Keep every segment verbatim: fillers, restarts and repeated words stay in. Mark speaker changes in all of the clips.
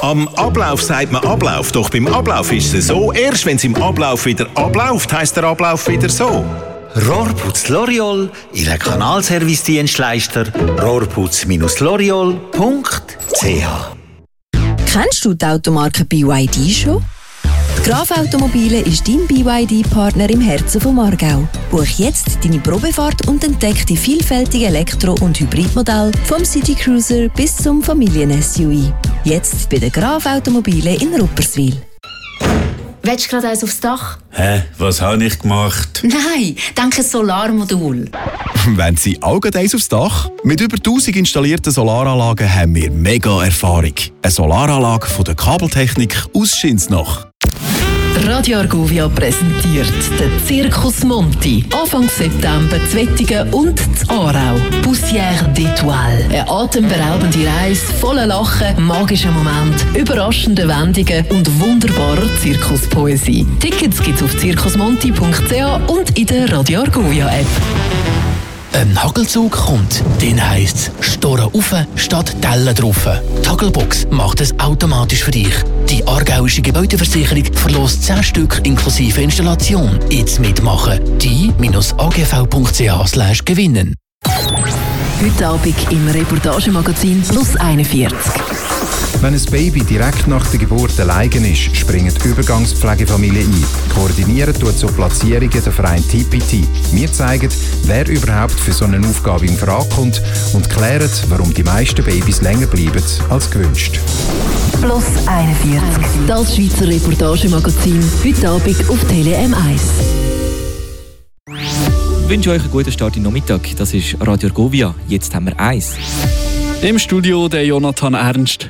Speaker 1: Am Ablauf sagt man Ablauf, doch beim Ablauf ist es so, erst wenn es im Ablauf wieder abläuft, heisst der Ablauf wieder so.
Speaker 2: Rohrputz L'Oreal, Ihr Kanalservice-Dienstleister, rohrputz L'Oreal punkt c h.
Speaker 3: Kennst du die Automarke B Y D schon? Die Graf Automobile ist dein B Y D-Partner im Herzen von Aargau. Buch jetzt deine Probefahrt und entdecke die vielfältigen Elektro- und Hybridmodelle vom City Cruiser bis zum Familien-S U V. Jetzt bei der Graf Automobile in Rupperswil.
Speaker 4: Willst du gerade eins aufs Dach?
Speaker 5: Hä, was habe ich gemacht?
Speaker 4: Nein, danke Solarmodul.
Speaker 6: Wenn Sie auch gerade eins aufs Dach? Mit über tausend installierten Solaranlagen haben wir mega Erfahrung. Eine Solaranlage von der Kabeltechnik aus Schinsnach.
Speaker 7: Radio Argovia präsentiert den Circus Monti. Anfang September zu Wettingen und zu Aarau. Poussière d'Étoile. Eine atemberaubende Reise voller Lachen, magischen Momente, überraschende Wendungen und wunderbarer Zirkuspoesie. Tickets gibt's auf zirkusmonti punkt c h und in der Radio Argovia App.
Speaker 8: Ein Hagelzug kommt, den heisst es Storen rauf statt Tellen drauf. Die Hagelbox macht es automatisch für dich. Die aargauische Gebäudeversicherung verlost zehn Stück inklusive Installation. Jetzt mitmachen. die a g v punkt c h slash gewinnen.
Speaker 7: Heute Abend im Reportagemagazin Plus einundvierzig.
Speaker 9: Wenn ein Baby direkt nach der Geburt allein ist, springen die Übergangspflegefamilien ein. Koordinieren tut so Platzierungen der Verein T P T. Wir zeigen, wer überhaupt für so eine Aufgabe in Frage kommt und klären, warum die meisten Babys länger bleiben als gewünscht.
Speaker 7: Plus einundvierzig. Das Schweizer Reportagemagazin. Heute Abend auf Tele M eins.
Speaker 10: Ich wünsche euch einen guten Start in den Nachmittag. Das ist Radio Argovia. Jetzt haben wir eins.
Speaker 11: Im Studio der Jonathan Ernst.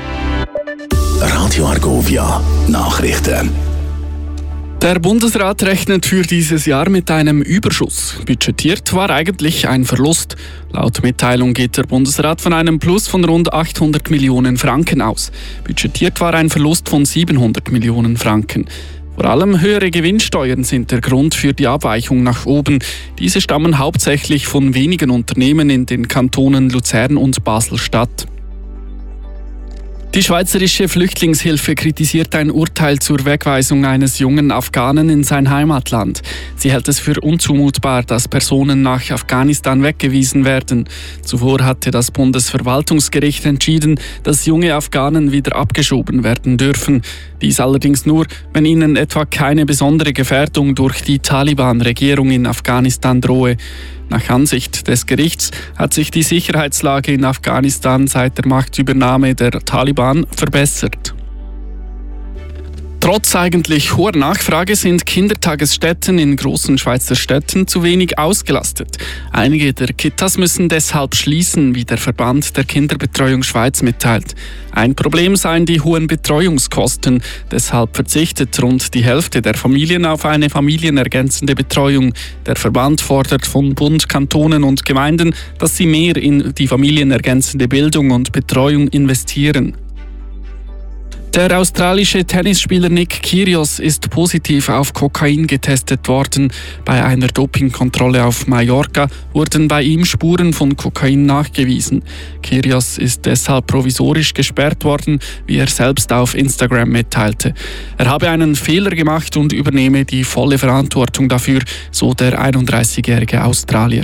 Speaker 12: Radio Argovia Nachrichten.
Speaker 11: Der Bundesrat rechnet für dieses Jahr mit einem Überschuss. Budgetiert war eigentlich ein Verlust. Laut Mitteilung geht der Bundesrat von einem Plus von rund achthundert Millionen Franken aus. Budgetiert war ein Verlust von siebenhundert Millionen Franken. Vor allem höhere Gewinnsteuern sind der Grund für die Abweichung nach oben. Diese stammen hauptsächlich von wenigen Unternehmen in den Kantonen Luzern und Basel-Stadt. Die Schweizerische Flüchtlingshilfe kritisiert ein Urteil zur Wegweisung eines jungen Afghanen in sein Heimatland. Sie hält es für unzumutbar, dass Personen nach Afghanistan weggewiesen werden. Zuvor hatte das Bundesverwaltungsgericht entschieden, dass junge Afghanen wieder abgeschoben werden dürfen. Dies allerdings nur, wenn ihnen etwa keine besondere Gefährdung durch die Taliban-Regierung in Afghanistan drohe. Nach Ansicht des Gerichts hat sich die Sicherheitslage in Afghanistan seit der Machtübernahme der Taliban verbessert. Trotz eigentlich hoher Nachfrage sind Kindertagesstätten in großen Schweizer Städten zu wenig ausgelastet. Einige der Kitas müssen deshalb schließen, wie der Verband der Kinderbetreuung Schweiz mitteilt. Ein Problem seien die hohen Betreuungskosten. Deshalb verzichtet rund die Hälfte der Familien auf eine familienergänzende Betreuung. Der Verband fordert von Bund, Kantonen und Gemeinden, dass sie mehr in die familienergänzende Bildung und Betreuung investieren. Der australische Tennisspieler Nick Kyrgios ist positiv auf Kokain getestet worden. Bei einer Dopingkontrolle auf Mallorca wurden bei ihm Spuren von Kokain nachgewiesen. Kyrgios ist deshalb provisorisch gesperrt worden, wie er selbst auf Instagram mitteilte. Er habe einen Fehler gemacht und übernehme die volle Verantwortung dafür, so der einunddreißigjährige Australier.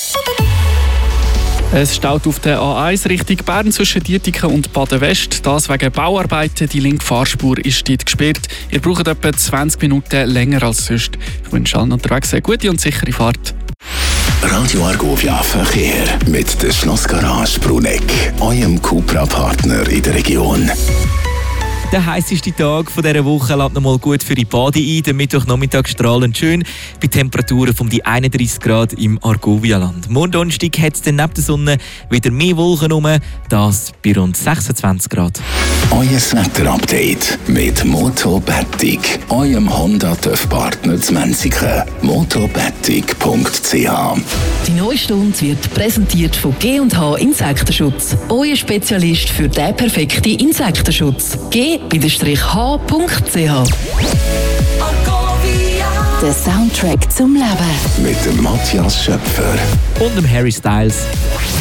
Speaker 11: Es staut auf der A eins Richtung Bern zwischen Dietiken und Baden-West. Das wegen Bauarbeiten. Die linke Fahrspur ist dort gesperrt. Ihr braucht etwa zwanzig Minuten länger als sonst. Ich wünsche allen unterwegs eine gute und sichere Fahrt.
Speaker 12: Radio Argovia Verkehr mit der Schlossgarage Bruneck, eurem Cupra-Partner in der Region.
Speaker 10: Der heisseste Tag dieser Woche lädt noch mal gut für die Bade ein. Der Mittwochnachmittag strahlend schön bei Temperaturen von die einunddreißig Grad im Argovia-Land. Morgen Donnerstag hat es dann neben der Sonne wieder mehr Wolken rum, das bei rund sechsundzwanzig Grad.
Speaker 12: Euer Wetter-Update mit Motobetig, eurem Honda-TÜV-Partner zu Menziken. motobetig punkt c h.
Speaker 7: Die neue Stunde wird präsentiert von G und H Insektenschutz. Euer Spezialist für den perfekten Insektenschutz. G H punkt c h.
Speaker 3: Der Soundtrack zum Leben.
Speaker 12: Mit dem Matthias Schöpfer
Speaker 10: und dem Harry Styles.